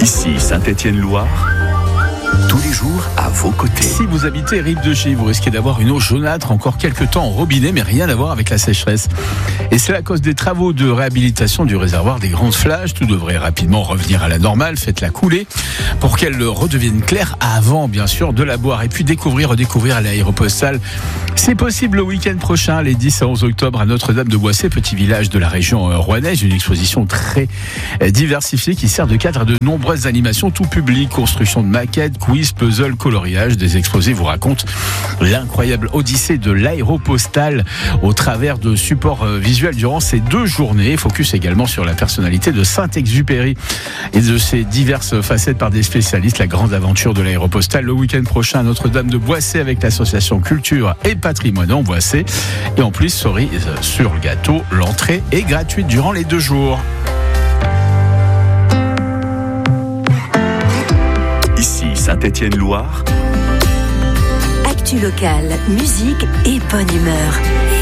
Ici Saint-Étienne-Loire, tous les jours à vos côtés. Si vous habitez Rive-de-Gier, vous risquez d'avoir une eau jaunâtre encore quelques temps en robinet, mais rien à voir avec la sécheresse. Et c'est à cause des travaux de réhabilitation du réservoir des Grandes Flages. Tout devrait rapidement revenir à la normale. Faites-la couler pour qu'elle redevienne claire avant, bien sûr, de la boire. Et puis redécouvrir l'Aéropostale. C'est possible le week-end prochain, les 10 à 11 octobre, à Notre-Dame-de-Boissé, petit village de la région rouennaise. Une exposition très diversifiée qui sert de cadre à de nombreuses animations tout public, construction de maquettes, quiz, puzzle, coloriage. Des exposés vous racontent l'incroyable odyssée de l'Aéropostale au travers de supports visuels durant ces 2 journées. Focus également sur la personnalité de Saint-Exupéry et de ses diverses facettes par des spécialistes. La grande aventure de l'Aéropostale le week-end prochain à Notre-Dame-de-Boissé avec l'association Culture et Patrimoine en Boissé. Et en plus, cerise sur le gâteau, l'entrée est gratuite durant les 2 jours. Ici Saint-Étienne-Loire. Actu locale, musique et bonne humeur.